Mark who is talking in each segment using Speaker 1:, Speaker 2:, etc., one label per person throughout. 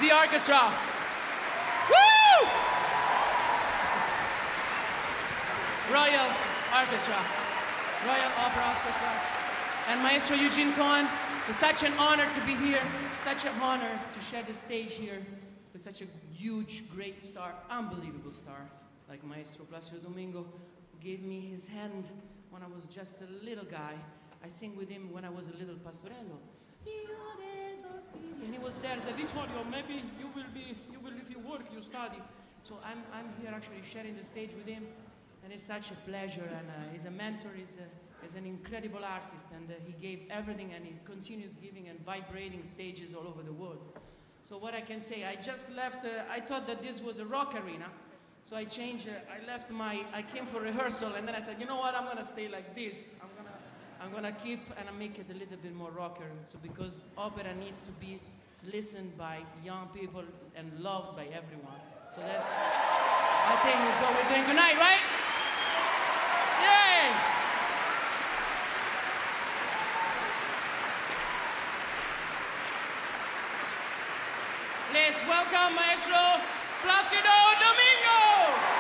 Speaker 1: the orchestra. Woo! Royal Orchestra, Royal Opera Orchestra, and Maestro Eugene Cohen. It's such an honor to be here, such an honor to share the stage here with such a huge, great star, unbelievable star, like Maestro Placido Domingo, who gave me his hand when I was just a little guy. I sing with him when I was a little pastorello. And he was there. He said, Vittorio, maybe you will, if you work, you study. So I'm here actually sharing the stage with him, and it's such a pleasure. And he's a mentor, he's an incredible artist, and he gave everything, and he continues giving and vibrating stages all over the world. So what I can say, I just left, I thought that this was a rock arena, so I changed, I came for rehearsal, and then I said, you know what, I'm gonna stay like this. I'm gonna keep and I make it a little bit more rocker. So because opera needs to be listened by young people and loved by everyone. So that's, I think, is what we're doing tonight, right? Yay! Let's welcome Maestro Placido Domingo!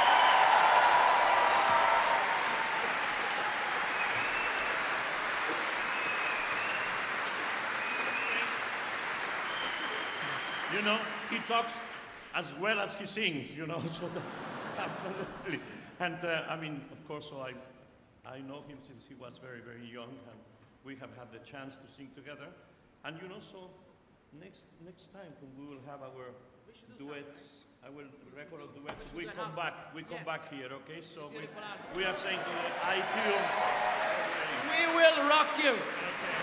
Speaker 2: You know, he talks as well as he sings, you know, so that's absolutely. And I mean, of course, so I know him since he was very, very young, and we have had the chance to sing together. And you know, so next time when we will have our duets, I will record a duet. We come back here, okay? So we are saying to you, I too.
Speaker 1: We will rock you.
Speaker 2: Okay.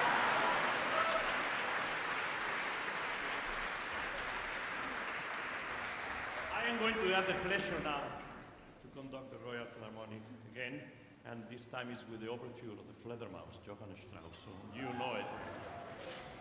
Speaker 2: I am going to have the pleasure now to conduct the Royal Philharmonic again, and this time it's with the overture of the Fledermaus, Johann Strauss, so you know it.